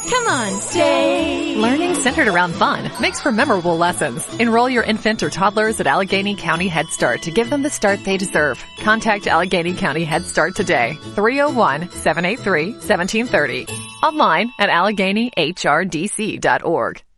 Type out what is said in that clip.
Come on, stay. Learning centered around fun makes for memorable lessons. Enroll your infant or toddlers at Allegheny County Head Start to give them the start they deserve. Contact Allegheny County Head Start today. 301-783-1730. Online at AlleghenyHRDC.org.